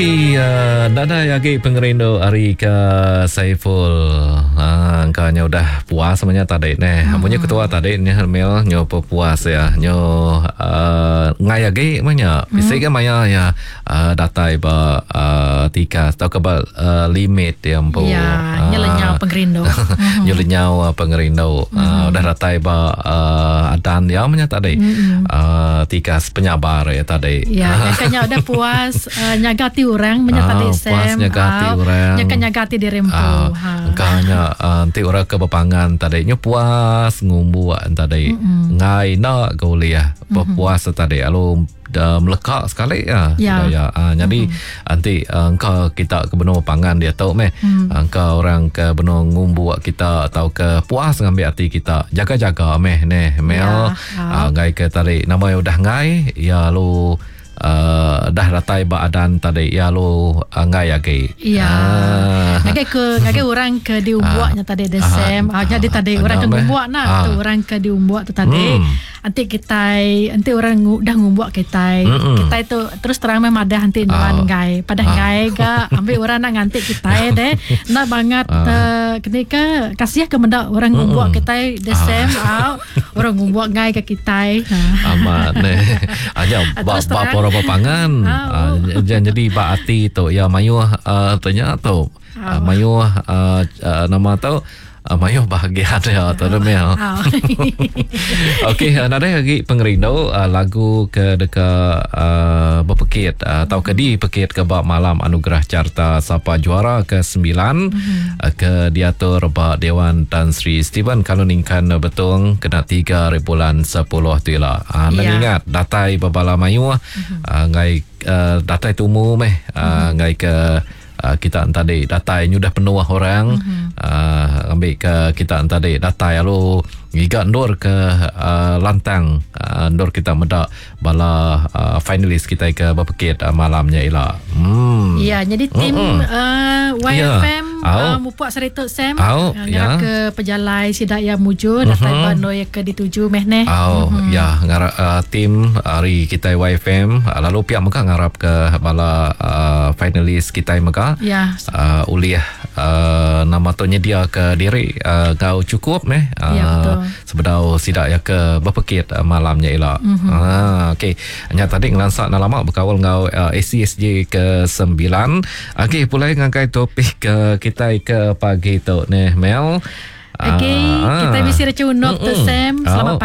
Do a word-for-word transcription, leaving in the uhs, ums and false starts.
Iya, dada yagi pengerindo hari ke Saiful. Ah, angkanya udah puas semuanya tadi nih. Hmm. Punya ketua tadi nih Mel nyo puas ya. Nyo uh, ngayagi manya. Bisa kan maya ya uh, datai ba uh, tika atau kebal uh, limit yang po. Ya, uh, nyelenyau pengerindo. Nyelenyau pengerindo. Uh, udah datai ba uh, adan ya manya tadi. Uh, tika penyabar ya tadi. Ya, kayaknya udah puas uh, nyagati orang menyatadi ah, sem nyagati uh, orang nyaka nyagati di rempo ah, ha. Kanya uh, nanti orang ke bepangan tadi nyo puas ngumbuan tadi mm-hmm. ngai nak kuliah mm-hmm. puas tadi alu dah melekat sekali ya, ya. ya. Uh, jadi mm-hmm. nanti uh, engkau kita ke benua pangan dia tahu meh mm. engkau orang ke benua ngumbu kita atau ke puas ngambil hati kita jaga-jaga meh neh mel ya. uh, ngai ke tadi nama udah ngai ya lu Uh, dah ratai badan tadi ya lu uh, ngai lagi. Iya. Ah. Ngagai ke ngagai orang ke diumbuaknya tadi desem. Ah, jadi tadi ah, orang ke ngumbuak nak, ah. tu orang ke diumbuak tu tadi. Hmm. Nanti kita nanti orang dah ngumbuak kita. Mm-mm. Kita itu terus terang memang ada nanti nuan ah. ngai. Pada ah. ngai ga ambil orang nak nganti kita deh. Nak banget ah. uh, ketika kasih ke mendak orang ngumbuak kita desem. Ah. Orang ngumbuak ngai ke kita. Amat nih. Aja bapa papangan oh. uh, jadi baati tu ya mayu uh, tanya tu uh, mayu uh, uh, nama tu uh, mayu bahagia ya tu demel. Okey, ada lagi pengerindo uh, lagu ke dekat uh, berpekit uh, atau ke di pekit ke bab malam anugerah carta sapa juara ke sembilan mm-hmm. uh, ke diatur ba Dewan Tan Sri Steven Kaluningkan betul kena tiga bulan sepuluh tu lah. Uh, yeah. Ingat datai babala mayu mm-hmm. uh, ngai uh, datai tumu meh uh, mm-hmm. ngai ke Uh, kita tadi data ini sudah penuh orang mm-hmm. uh, ambil ke kita tadi data lalu giga ndor ke uh, lantang uh, ndor kita medak bala uh, finalis kita ke berpekit uh, malamnya ila. Hmm. Ya, jadi tim mm-hmm. uh, Y F M yeah. uh, mupuak serituk sem uh, yeah. ke pejalai sidak yang muju data mm-hmm. bandoi ke dituju meh neh. Oh, mm-hmm. ya ngarap uh, tim hari kita Y F M uh, lalu pihak mereka ngarap ke bala uh, finalis kita mereka ya uh, uliah uh, nama tu dia ke diri uh, kau cukup meh uh, ya, sebedau sidak ya ke berpekit uh, malamnya ila. Mm-hmm. Ah, okey. Hanya tadi ngelansak nak lama berkawal ngau uh, A C S J ke sembilan. Okey, pulai ngakai topik uh, kita ke pagi tu neh Mel. Okey, uh, kita mesti recunok tu Sam. Selamat